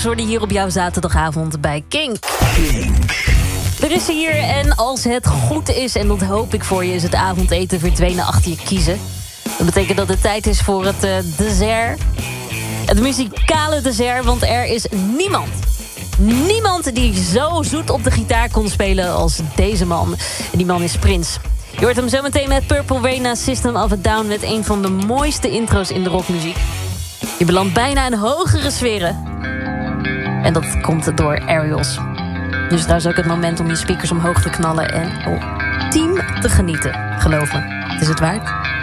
Heroes hoorde hier op jouw zaterdagavond bij Kink. Er is hier en als het goed is, en dat hoop ik voor je, is het avondeten verdwenen achter je kiezen. Dat betekent dat het tijd is voor het dessert. Het muzikale dessert, want er is niemand die zo zoet op de gitaar kon spelen als deze man. En die man is Prince. Je hoort hem zometeen met Purple Rain na System of a Down met een van de mooiste intro's in de rockmuziek. Je belandt bijna in hogere sferen. En dat komt door Aerials. Dus daar is ook het moment om je speakers omhoog te knallen en ultiem te genieten. Geloof me, het is het waard.